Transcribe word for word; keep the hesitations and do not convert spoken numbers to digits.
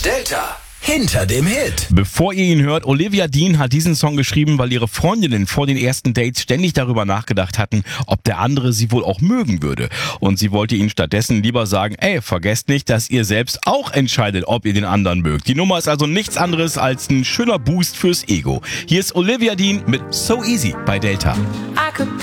Delta hinter dem Hit. Bevor ihr ihn hört, Olivia Dean hat diesen Song geschrieben, weil ihre Freundinnen vor den ersten Dates ständig darüber nachgedacht hatten, ob der andere sie wohl auch mögen würde. Und sie wollte ihnen stattdessen lieber sagen, ey, vergesst nicht, dass ihr selbst auch entscheidet, ob ihr den anderen mögt. Die Nummer ist also nichts anderes als ein schöner Boost fürs Ego. Hier ist Olivia Dean mit So Easy bei Delta. I could be